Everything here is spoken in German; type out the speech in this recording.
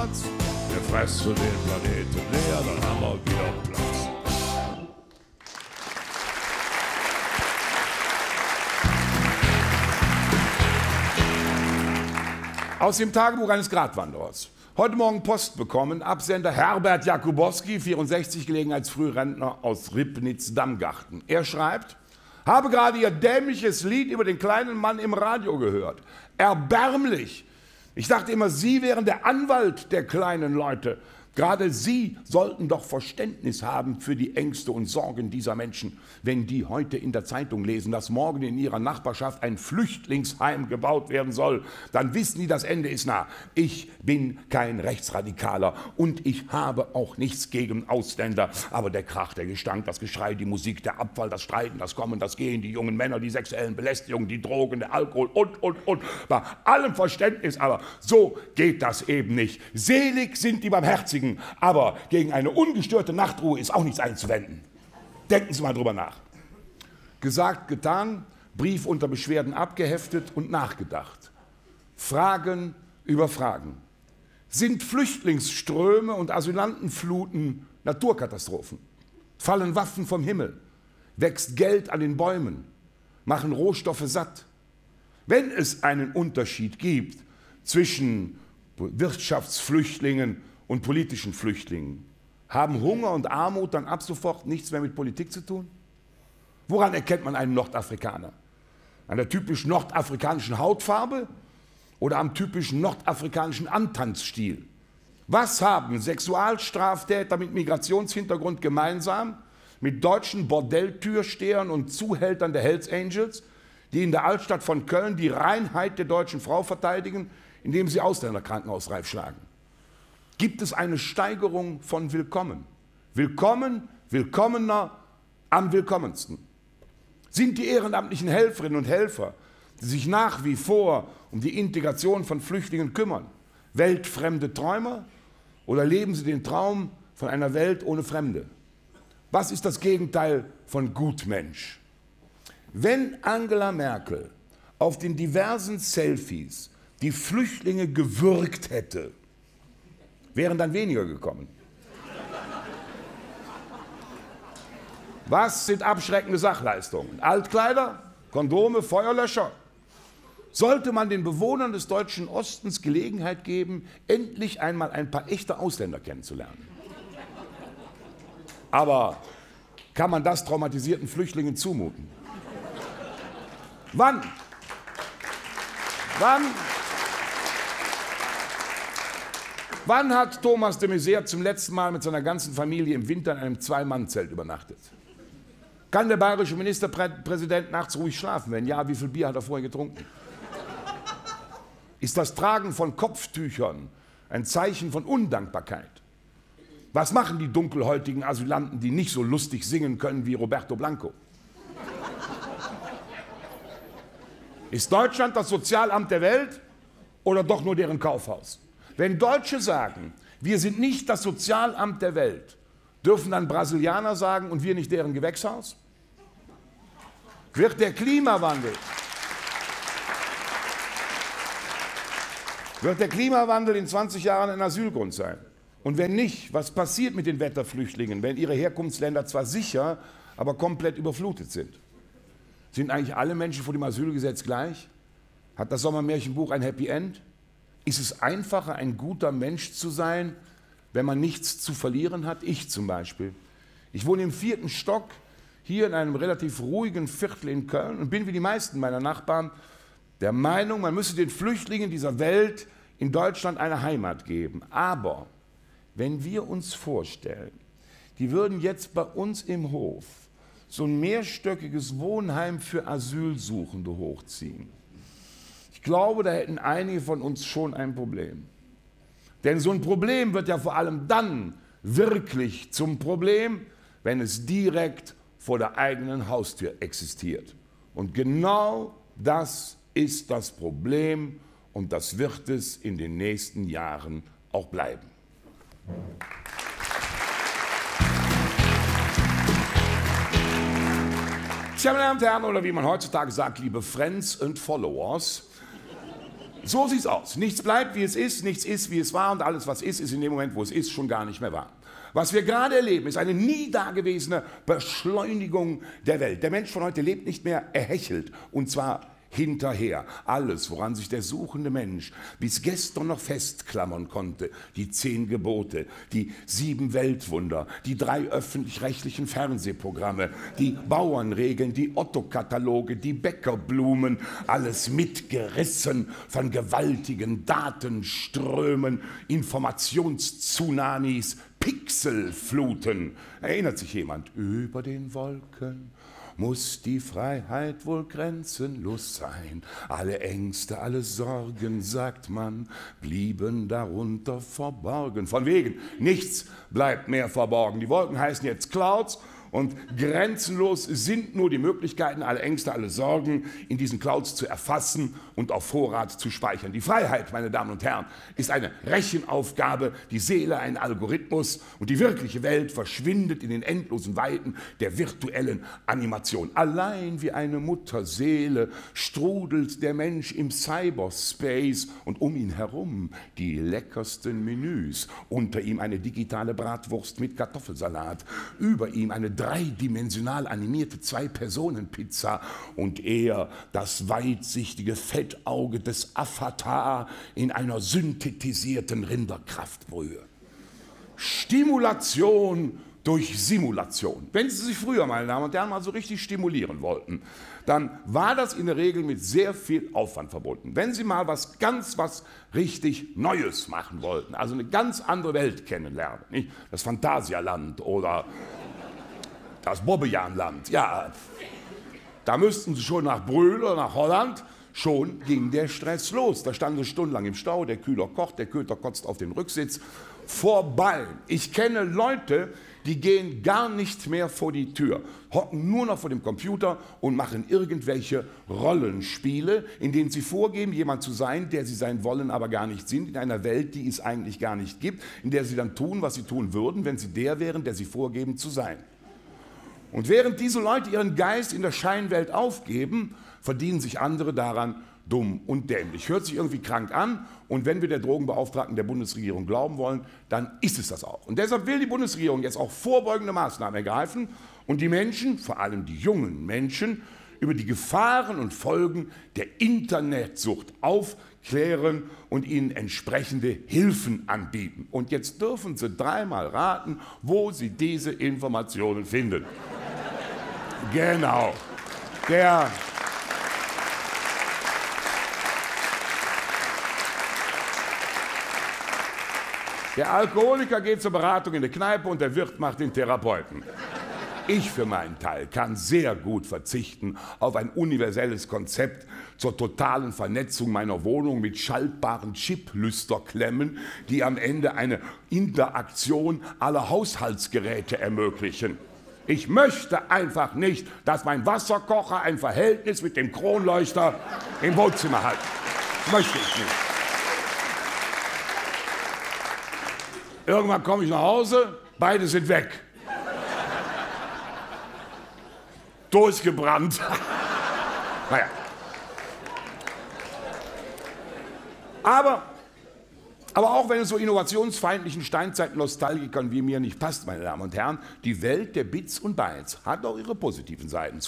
Platz. Wir fressen den Planeten leer, dann haben wir wieder Platz. Aus dem Tagebuch eines Gratwanderers. Heute Morgen Post bekommen, Absender Herbert Jakubowski, 64, Gelegenheitsfrührentner aus Ribnitz-Dammgarten. Er schreibt: Habe gerade Ihr dämliches Lied über den kleinen Mann im Radio gehört. Erbärmlich. Ich dachte immer, Sie wären der Anwalt der kleinen Leute. Gerade Sie sollten doch Verständnis haben für die Ängste und Sorgen dieser Menschen. Wenn die heute in der Zeitung lesen, dass morgen in ihrer Nachbarschaft ein Flüchtlingsheim gebaut werden soll, dann wissen die, das Ende ist nah. Ich bin kein Rechtsradikaler und ich habe auch nichts gegen Ausländer. Aber der Krach, der Gestank, das Geschrei, die Musik, der Abfall, das Streiten, das Kommen, das Gehen, die jungen Männer, die sexuellen Belästigungen, die Drogen, der Alkohol und. Bei allem Verständnis aber, so geht das eben nicht. Selig sind die Barmherzigen. Aber gegen eine ungestörte Nachtruhe ist auch nichts einzuwenden. Denken Sie mal drüber nach. Gesagt, getan, Brief unter Beschwerden abgeheftet und nachgedacht. Fragen über Fragen. Sind Flüchtlingsströme und Asylantenfluten Naturkatastrophen? Fallen Waffen vom Himmel? Wächst Geld an den Bäumen? Machen Rohstoffe satt? Wenn es einen Unterschied gibt zwischen Wirtschaftsflüchtlingen und politischen Flüchtlingen, haben Hunger und Armut dann ab sofort nichts mehr mit Politik zu tun? Woran erkennt man einen Nordafrikaner? An der typisch nordafrikanischen Hautfarbe oder am typischen nordafrikanischen Antanzstil? Was haben Sexualstraftäter mit Migrationshintergrund gemeinsam mit deutschen Bordelltürstehern und Zuhältern der Hells Angels, die in der Altstadt von Köln die Reinheit der deutschen Frau verteidigen, indem sie Ausländer krankenhausreif schlagen? Gibt es eine Steigerung von Willkommen? Willkommen, willkommener, am willkommensten. Sind die ehrenamtlichen Helferinnen und Helfer, die sich nach wie vor um die Integration von Flüchtlingen kümmern, weltfremde Träumer oder leben sie den Traum von einer Welt ohne Fremde? Was ist das Gegenteil von Gutmensch? Wenn Angela Merkel auf den diversen Selfies die Flüchtlinge gewürgt hätte, wären dann weniger gekommen. Was sind abschreckende Sachleistungen? Altkleider, Kondome, Feuerlöscher. Sollte man den Bewohnern des deutschen Ostens Gelegenheit geben, endlich einmal ein paar echte Ausländer kennenzulernen. Aber kann man das traumatisierten Flüchtlingen zumuten? Wann hat Thomas de Maizière zum letzten Mal mit seiner ganzen Familie im Winter in einem Zwei-Mann-Zelt übernachtet? Kann der bayerische Ministerpräsident nachts ruhig schlafen? Wenn ja, wie viel Bier hat er vorher getrunken? Ist das Tragen von Kopftüchern ein Zeichen von Undankbarkeit? Was machen die dunkelhäutigen Asylanten, die nicht so lustig singen können wie Roberto Blanco? Ist Deutschland das Sozialamt der Welt oder doch nur deren Kaufhaus? Wenn Deutsche sagen, wir sind nicht das Sozialamt der Welt, dürfen dann Brasilianer sagen, und wir nicht deren Gewächshaus? Wird der Klimawandel in 20 Jahren ein Asylgrund sein? Und wenn nicht, was passiert mit den Wetterflüchtlingen, wenn ihre Herkunftsländer zwar sicher, aber komplett überflutet sind? Sind eigentlich alle Menschen vor dem Asylgesetz gleich? Hat das Sommermärchenbuch ein Happy End? Ist es einfacher, ein guter Mensch zu sein, wenn man nichts zu verlieren hat? Ich zum Beispiel. Ich wohne im 4. Stock, hier in einem relativ ruhigen Viertel in Köln und bin wie die meisten meiner Nachbarn der Meinung, man müsse den Flüchtlingen dieser Welt in Deutschland eine Heimat geben. Aber wenn wir uns vorstellen, die würden jetzt bei uns im Hof so ein mehrstöckiges Wohnheim für Asylsuchende hochziehen, ich glaube, da hätten einige von uns schon ein Problem. Denn so ein Problem wird ja vor allem dann wirklich zum Problem, wenn es direkt vor der eigenen Haustür existiert. Und genau das ist das Problem und das wird es in den nächsten Jahren auch bleiben. Tja, meine Damen und Herren, oder wie man heutzutage sagt, liebe Friends and Followers, So sieht's aus. Nichts bleibt, wie es ist, nichts ist, wie es war und alles, was ist, ist in dem Moment, wo es ist, schon gar nicht mehr wahr. Was wir gerade erleben, ist eine nie dagewesene Beschleunigung der Welt. Der Mensch von heute lebt nicht mehr, er hechelt, und zwar hinterher. Alles, woran sich der suchende Mensch bis gestern noch festklammern konnte, die 10 Gebote, die 7 Weltwunder, die 3 öffentlich-rechtlichen Fernsehprogramme, die Bauernregeln, die Otto-Kataloge, die Bäckerblumen, alles mitgerissen von gewaltigen Datenströmen, Informationstsunamis, Pixelfluten. Erinnert sich jemand? Über den Wolken muss die Freiheit wohl grenzenlos sein. Alle Ängste, alle Sorgen, sagt man, blieben darunter verborgen. Von wegen, nichts bleibt mehr verborgen. Die Wolken heißen jetzt Clouds. Und grenzenlos sind nur die Möglichkeiten, alle Ängste, alle Sorgen in diesen Clouds zu erfassen und auf Vorrat zu speichern. Die Freiheit, meine Damen und Herren, ist eine Rechenaufgabe, die Seele ein Algorithmus, und die wirkliche Welt verschwindet in den endlosen Weiten der virtuellen Animation. Allein wie eine Mutterseele strudelt der Mensch im Cyberspace und um ihn herum die leckersten Menüs. Unter ihm eine digitale Bratwurst mit Kartoffelsalat, über ihm eine dreidimensional animierte 2-Personen-Pizza und er das weitsichtige Fettauge des Avatar in einer synthetisierten Rinderkraftbrühe. Stimulation durch Simulation. Wenn Sie sich früher, meine Damen und Herren, mal so richtig stimulieren wollten, dann war das in der Regel mit sehr viel Aufwand verbunden. Wenn Sie mal was richtig Neues machen wollten, also eine ganz andere Welt kennenlernen, nicht? Das Phantasialand oder das Bobbejaanland, ja, da müssten Sie schon nach Brühl oder nach Holland, schon ging der Stress los. Da standen Sie stundenlang im Stau, der Kühler kocht, der Köter kotzt auf den Rücksitz. Vorbei. Ich kenne Leute, die gehen gar nicht mehr vor die Tür, hocken nur noch vor dem Computer und machen irgendwelche Rollenspiele, in denen sie vorgeben, jemand zu sein, der sie sein wollen, aber gar nicht sind, in einer Welt, die es eigentlich gar nicht gibt, in der sie dann tun, was sie tun würden, wenn sie der wären, der sie vorgeben zu sein. Und während diese Leute ihren Geist in der Scheinwelt aufgeben, verdienen sich andere daran dumm und dämlich. Hört sich irgendwie krank an, und wenn wir der Drogenbeauftragten der Bundesregierung glauben wollen, dann ist es das auch. Und deshalb will die Bundesregierung jetzt auch vorbeugende Maßnahmen ergreifen und die Menschen, vor allem die jungen Menschen, über die Gefahren und Folgen der Internetsucht aufklären und ihnen entsprechende Hilfen anbieten. Und jetzt dürfen Sie 3-mal raten, wo Sie diese Informationen finden. Genau. Der Alkoholiker geht zur Beratung in die Kneipe und der Wirt macht den Therapeuten. Ich für meinen Teil kann sehr gut verzichten auf ein universelles Konzept zur totalen Vernetzung meiner Wohnung mit schaltbaren Chip-Lüsterklemmen, die am Ende eine Interaktion aller Haushaltsgeräte ermöglichen. Ich möchte einfach nicht, dass mein Wasserkocher ein Verhältnis mit dem Kronleuchter im Wohnzimmer hat. Möchte ich nicht. Irgendwann komme ich nach Hause, beide sind weg. Durchgebrannt. Naja. Aber auch wenn es so innovationsfeindlichen Steinzeit-Nostalgikern wie mir nicht passt, meine Damen und Herren, die Welt der Bits und Bytes hat auch ihre positiven Seiten.